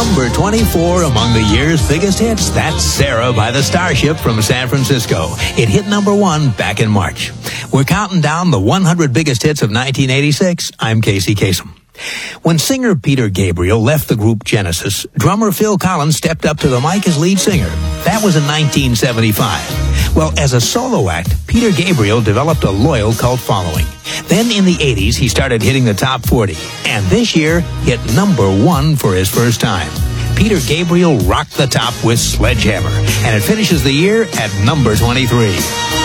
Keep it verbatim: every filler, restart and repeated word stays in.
number twenty-four among the year's biggest hits. That's Sarah by the Starship from San Francisco. It hit number one back in March. We're counting down the one hundred biggest hits of nineteen eighty-six. I'm Casey Kasem. When singer Peter Gabriel left the group Genesis, drummer Phil Collins stepped up to the mic as lead singer. That was in nineteen seventy-five. Well, as a solo act, Peter Gabriel developed a loyal cult following. Then in the eighties, he started hitting the top forty. And this year, hit number one for his first time. Peter Gabriel rocked the top with Sledgehammer. And it finishes the year at number twenty-three.